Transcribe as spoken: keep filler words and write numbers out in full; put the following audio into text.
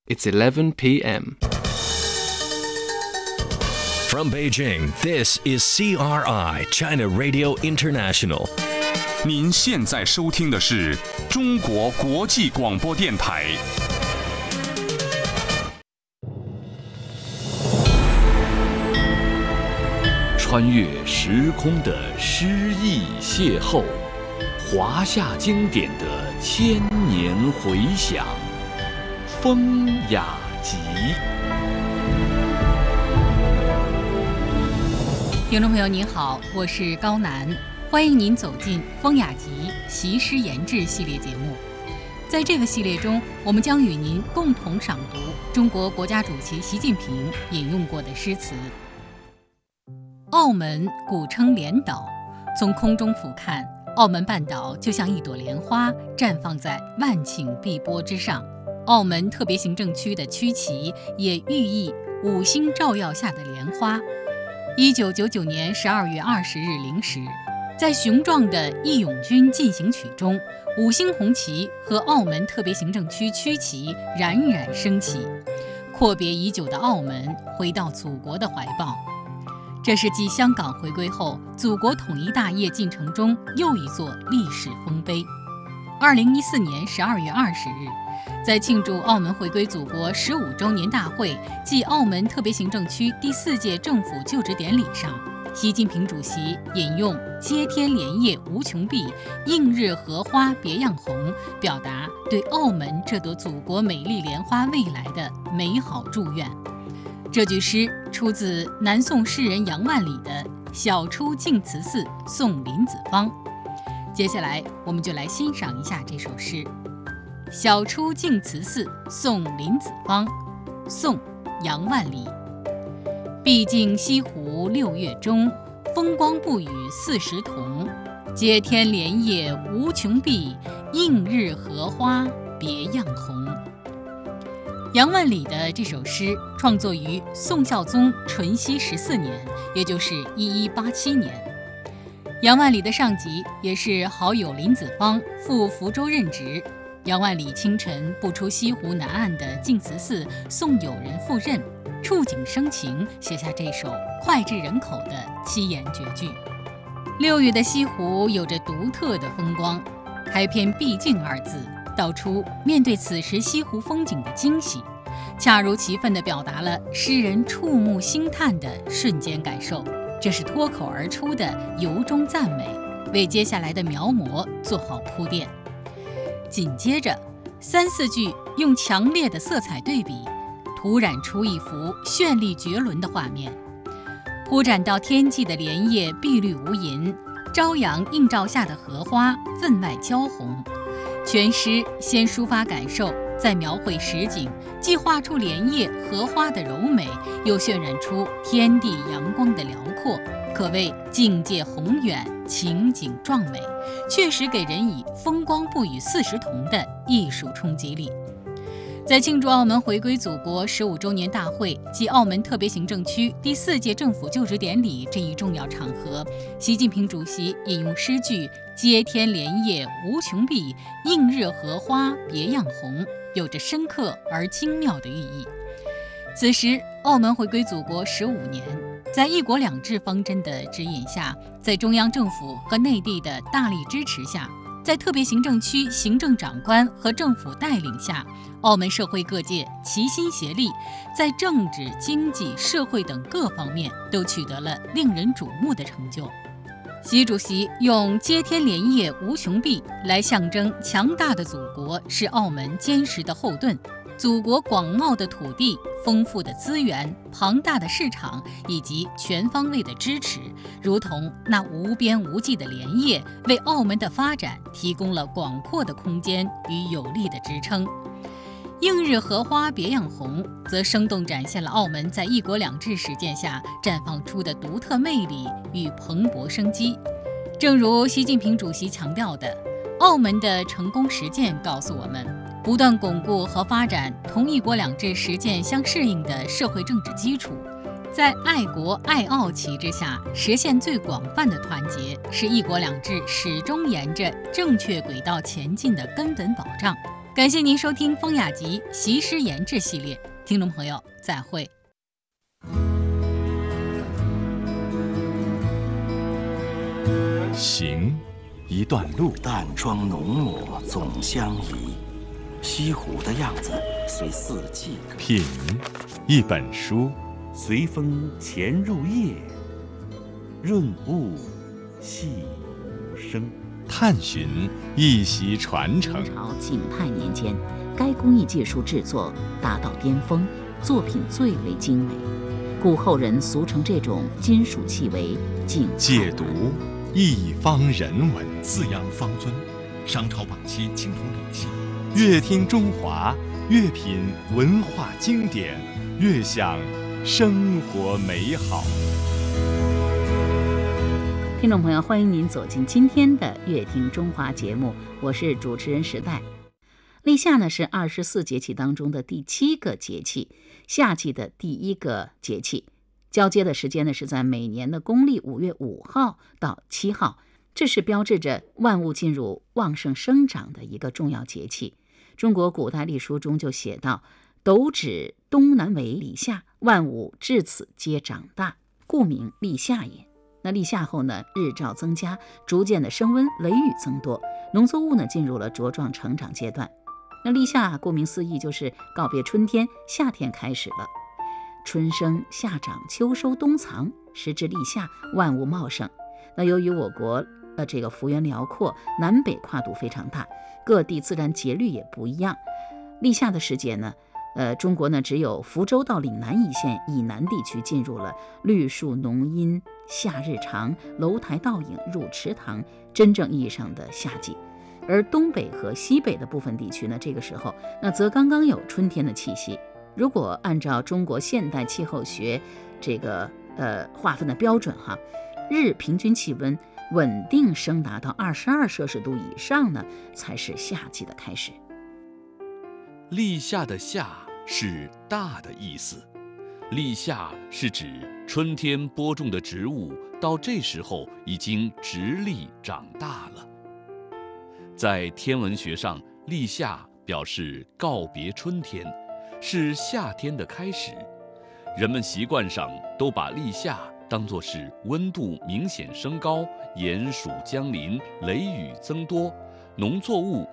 It's eleven p.m. From Beijing, this is C R I, China Radio International. 您现在收听的是中国国际广播电台。 穿越时空的诗意邂逅，华夏经典的千年回响，风雅集。 听众朋友您好，我是高楠，欢迎您走进风雅集习诗言志系列节目。在这个系列中，我们将与您共同赏读中国国家主席习近平引用过的诗词。澳门古称莲岛，从空中俯瞰，澳门半岛就像一朵莲花绽放在万顷碧波之上。澳门特别行政区的区旗也寓意五星照耀下的莲花。一九九九年十二月二十日零时，在雄壮的义勇军进行曲中，五星红旗和澳门特别行政区区旗冉冉升起，阔别已久的澳门回到祖国的怀抱。这是继香港回归后祖国统一大业进程中又一座历史丰碑。二零一四年十二月二十日，在庆祝澳门回归祖国十五周年大会暨澳门特别行政区第四届政府就职典礼上，习近平主席引用“接天莲叶无穷碧，映日荷花别样红”，表达对澳门这朵祖国美丽莲花未来的美好祝愿。这句诗出自南宋诗人杨万里的《晓出净慈寺送林子方》。接下来，我们就来欣赏一下这首诗《晓出净慈寺送林子方》，宋·杨万里。毕竟西湖六月中，风光不与四时同。接天莲叶无穷碧，映日荷花别样红。杨万里的这首诗创作于宋孝宗淳熙十四年，也就是一一八七年。杨万里的上级也是好友林子方赴福州任职，杨万里清晨不出西湖南岸的净慈寺送友人赴任，触景生情，写下这首脍炙人口的七言绝句。六月的西湖有着独特的风光，开篇毕竟二字道出面对此时西湖风景的惊喜，恰如其分地表达了诗人触目惊叹的瞬间感受。这是脱口而出的由衷赞美，为接下来的描摹做好铺垫。紧接着三四句用强烈的色彩对比，涂染出一幅绚丽绝伦的画面。铺展到天际的莲叶碧绿无垠，朝阳映照下的荷花分外娇红。全诗先抒发感受，再描绘实景，既画出莲叶荷花的柔美，又渲染出天地阳光的辽阔，可谓境界宏远，情景壮美，确实给人以风光不与四时同的艺术冲击力。在庆祝澳门回归祖国十五周年大会暨澳门特别行政区第四届政府就职典礼这一重要场合，习近平主席引用诗句“接天莲叶无穷碧，映日荷花别样红”，有着深刻而精妙的寓意。此时，澳门回归祖国十五年，在一国两制方针的指引下，在中央政府和内地的大力支持下，在特别行政区行政长官和政府带领下，澳门社会各界齐心协力，在政治、经济、社会等各方面都取得了令人瞩目的成就。习主席用“接天莲叶无穷碧”来象征强大的祖国是澳门坚实的后盾，祖国广袤的土地、丰富的资源、庞大的市场以及全方位的支持，如同那无边无际的莲叶，为澳门的发展提供了广阔的空间与有力的支撑。映日荷花别样红，则生动展现了澳门在一国两制实践下绽放出的独特魅力与蓬勃生机。正如习近平主席强调的，澳门的成功实践告诉我们，不断巩固和发展同一国两制实践相适应的社会政治基础，在爱国爱澳旗帜下实现最广泛的团结，是一国两制始终沿着正确轨道前进的根本保障。 感谢您收听风雅集习诗研制系列，听众朋友再会。 行，一段路， 淡妆浓抹总相宜，西湖的样子随四季歌。 品，一本书， 随风潜入夜，润物细无声。 探寻，一袭传承。 明朝景泰年间，该工艺技术制作达到巅峰，作品最为精美，故后人俗称这种金属器为景泰蓝。 解读，一方人文。 四羊方尊，商朝晚期青铜礼器。 越听中华，越品文化经典，越享生活美好。 听众朋友，欢迎您走进今天的《乐听中华》节目，我是主持人时代。立夏呢是二十四节气当中的第七个节气，夏季的第一个节气，交接的时间呢是在每年的公历五月五号到七号，这是标志着万物进入旺盛生长的一个重要节气。中国古代历书中就写道：斗指东南为立夏，万物至此皆长大，故名立夏也。那立夏后呢，日照增加，逐渐的升温，雷雨增多，农作物呢进入了茁壮成长阶段。那立夏顾名思义就是告别春天，夏天开始了。春生夏长秋收冬藏，时至立夏，万物茂盛。那由于我国呃这个幅员辽阔，南北跨度非常大，各地自然节律也不一样。立夏的时节呢，呃，中国呢只有福州到岭南一线以南地区进入了绿树浓荫、夏日长、楼台倒影入池塘，真正意义上的夏季。而东北和西北的部分地区呢，这个时候那则刚刚有春天的气息。如果按照中国现代气候学这个呃划分的标准哈，日平均气温稳定升达到二十二摄氏度以上呢，才是夏季的开始。 立夏的夏是大的意思，立夏是指春天播种的植物到这时候已经直立长大了。在天文学上，立夏表示告别春天，是夏天的开始。人们习惯上都把立夏当作是温度明显升高，炎暑将临，雷雨增多，农作物